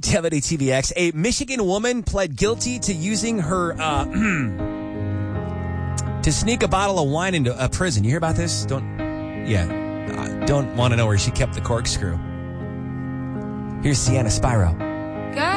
WTVX. A Michigan woman pled guilty to using her to sneak a bottle of wine into a prison. You hear about this? Don't want to know where she kept the corkscrew. Here's Sienna Spyro.